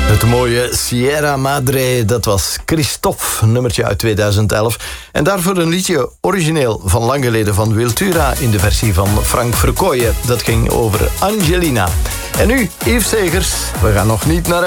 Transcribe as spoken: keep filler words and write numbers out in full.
Het mooie Sierra Madre, dat was Christophe, een nummertje uit tweeduizend elf. En daarvoor een liedje origineel van lang geleden van Wiltura in de versie van Frank Verkooyen. Dat ging over Angelina. En nu, Yves Segers, we gaan nog niet naar